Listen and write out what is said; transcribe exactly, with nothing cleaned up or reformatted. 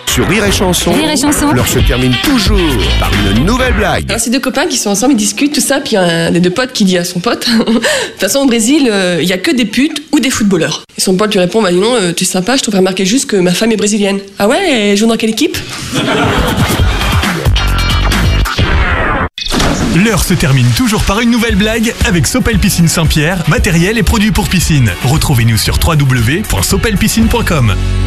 Sur Rire et Chanson, Rire et Chanson. l'heure se termine toujours par une nouvelle blague. Alors, c'est deux copains qui sont ensemble, ils discutent, tout ça, puis un des deux potes qui dit à son pote de toute façon, au Brésil, il euh, y a que des putes ou des footballeurs. Et son pote lui répond bah non, euh, tu es sympa, je t'aurais remarqué juste que ma femme est brésilienne. Ah ouais, elle joue dans quelle équipe? L'heure se termine toujours par une nouvelle blague avec Sopel Piscine Saint-Pierre, matériel et produits pour piscine. Retrouvez-nous sur w w w point sopel piscine point com.